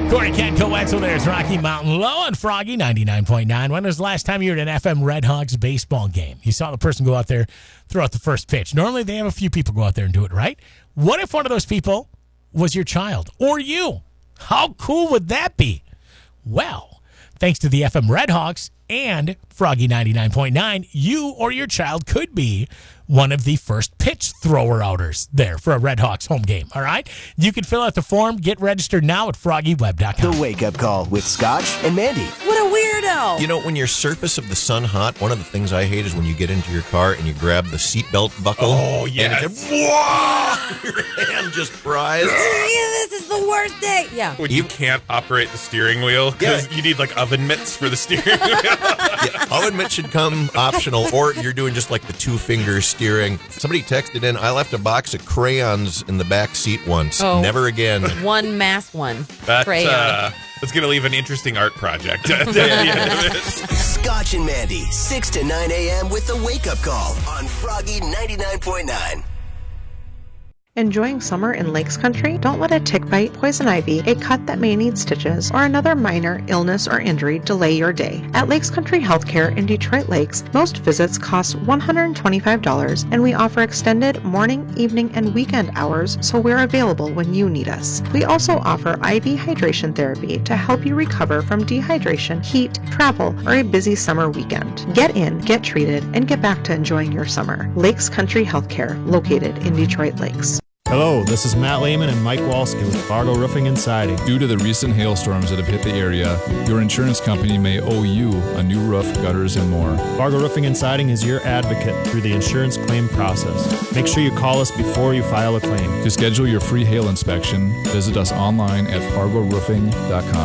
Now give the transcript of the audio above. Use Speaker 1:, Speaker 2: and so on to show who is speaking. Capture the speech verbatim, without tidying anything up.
Speaker 1: Corey, Ken, Coetzel, there's Rocky Mountain Low and Froggy, ninety-nine point nine. When was the last time you were at an F M Red Hogs baseball game? You saw the person go out there, throw out the first pitch. Normally, they have a few people go out there and do it, right? What if one of those people was your child or you? How cool would that be? Well, thanks to the F M Red Hogs and Froggy ninety-nine point nine, you or your child could be one of the first pitch thrower outers there for a Red Hawks home game, all right? You can fill out the form. Get registered now at froggy web dot com.
Speaker 2: The Wake Up Call with Scotch and Mandy.
Speaker 3: What a weirdo.
Speaker 4: You know, when your surface of the sun hot, one of the things I hate is when you get into your car and you grab the seatbelt buckle.
Speaker 5: Oh, yes.
Speaker 4: And it's, whoa! Your hand just fries.
Speaker 3: This is the worst day. Yeah.
Speaker 5: When you can't operate the steering wheel because
Speaker 4: Yeah.
Speaker 5: you need like oven mitts for the steering wheel.
Speaker 4: Yeah, oven mitt should come optional, or you're doing just like the two finger steering. Somebody texted in, I left a box of crayons in the back seat once.
Speaker 3: Oh.
Speaker 4: Never again.
Speaker 3: One mass one.
Speaker 5: That,
Speaker 3: Crayon.
Speaker 5: uh, that's going to leave an interesting art project at the end of it.
Speaker 2: Scotch and Mandy, six to nine a.m. with The Wake Up Call on Froggy ninety-nine point nine.
Speaker 6: Enjoying summer in Lakes Country? Don't let a tick bite, poison ivy, a cut that may need stitches, or another minor illness or injury delay your day. At Lakes Country Healthcare in Detroit Lakes, most visits cost one hundred twenty-five dollars, and we offer extended morning, evening, and weekend hours, so we're available when you need us. We also offer I V hydration therapy to help you recover from dehydration, heat, travel, or a busy summer weekend. Get in, get treated, and get back to enjoying your summer. Lakes Country Healthcare, located in Detroit Lakes.
Speaker 7: Hello, this is Matt Lehman and Mike Walski with Fargo Roofing and Siding.
Speaker 8: Due to the recent hailstorms that have hit the area, your insurance company may owe you a new roof, gutters, and more.
Speaker 7: Fargo Roofing and Siding is your advocate through the insurance claim process. Make sure you call us before you file a claim.
Speaker 8: To schedule your free hail inspection, visit us online at fargo roofing dot com.